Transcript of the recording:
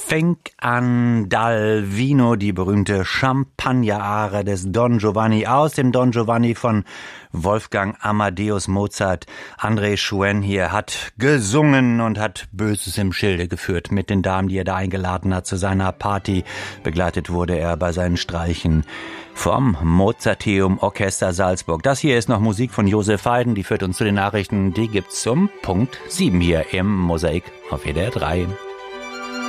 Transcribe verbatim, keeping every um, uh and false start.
Fink an dal Vino, die berühmte Champagner-Are des Don Giovanni aus dem Don Giovanni von Wolfgang Amadeus Mozart. André Schuen hier hat gesungen und hat Böses im Schilde geführt mit den Damen, die er da eingeladen hat zu seiner Party. Begleitet wurde er bei seinen Streichen vom Mozarteum Orchester Salzburg. Das hier ist noch Musik von Josef Haydn, die führt uns zu den Nachrichten. Die gibt's um Punkt sieben hier im Mosaik auf W D R drei.